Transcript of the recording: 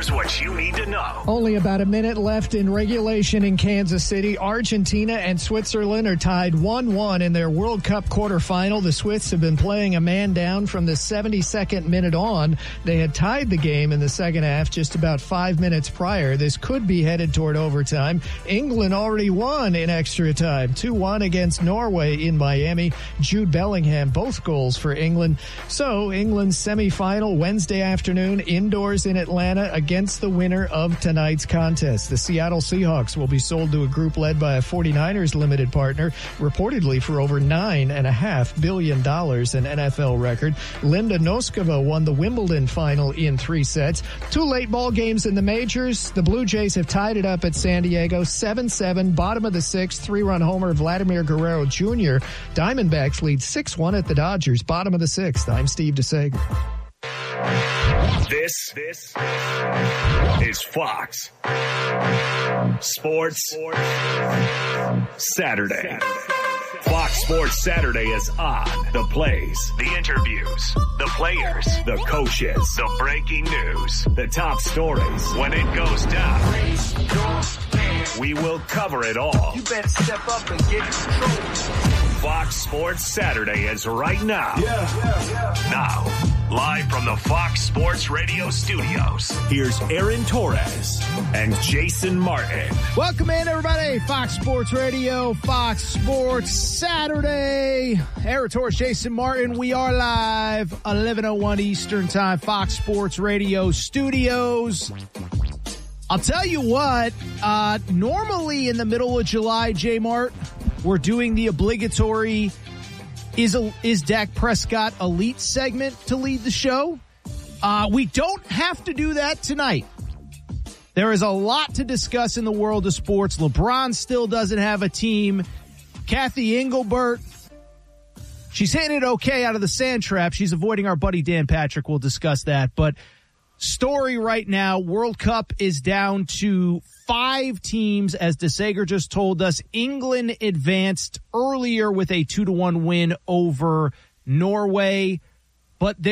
Here's what you need to know. Only about a minute left in regulation in Kansas City. Argentina and Switzerland are tied 1-1 in their World Cup quarterfinal. The Swiss have been playing a man down from the 72nd minute on. They had tied the game in the second half just about 5 minutes prior. This could be headed toward overtime. England already won in extra time, 2-1 against Norway in Miami. Jude Bellingham, both goals for England. So England's semifinal Wednesday afternoon indoors in Atlanta against the winner of tonight's contest. The Seattle Seahawks will be sold to a group led by a 49ers limited partner, reportedly for over $9.5 billion, an NFL record. Linda Noskova won the Wimbledon final in 3 sets. 2 late ball games in the majors. The Blue Jays have tied it up at San Diego, 7-7, bottom of the 6th, 3-run homer Vladimir Guerrero Jr. Diamondbacks lead 6-1 at the Dodgers, bottom of the 6th. I'm Steve DeSager. This is Fox Sports Saturday. Fox Sports Saturday is on. The plays, the interviews, the players, the coaches, the breaking news, the top stories. When it goes down, we will cover it all. You better step up and get control. Fox Sports Saturday is right now. Now, live from the Fox Sports Radio studios, here's Aaron Torres and Jason Martin. Welcome in, everybody. Fox Sports Radio, Fox Sports Saturday. Aaron Torres, Jason Martin. We are live, 11:01 Eastern Time, Fox Sports Radio studios. I'll tell you what, normally in the middle of July, J-Mart, we're doing the obligatory Is Dak Prescott Elite segment to lead the show. We don't have to do that tonight. There is a lot to discuss in the world of sports. LeBron still doesn't have a team. Kathy Engelbert, she's hitting it okay out of the sand trap. She's avoiding our buddy Dan Patrick. We'll discuss that. But story right now, World Cup is down to 5 teams, as DeSager just told us. England advanced earlier with a 2-1 win over Norway, but